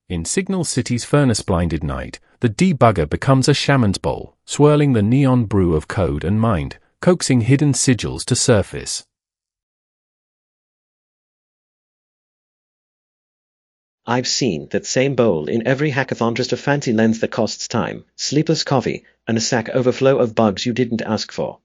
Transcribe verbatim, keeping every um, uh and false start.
In Signal City's furnace-blinded night, the debugger becomes a shaman's bowl, swirling the neon brew of code and mind, coaxing hidden sigils to surface. I've seen that same bowl in every hackathon, just a fancy lens that costs time, sleepless coffee, and a sack overflow of bugs you didn't ask for.